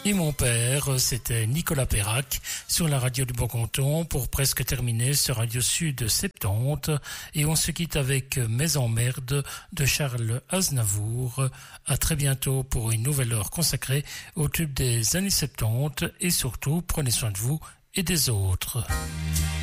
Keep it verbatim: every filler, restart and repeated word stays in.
Et mon père, c'était Nicolas Perrac sur la radio du Bon Canton pour presque terminer ce Radio Sud soixante-dix. Et on se quitte avec Mes emmerdes de Charles Aznavour. À très bientôt pour une nouvelle heure consacrée au tube des années soixante-dix et surtout prenez soin de vous et des autres.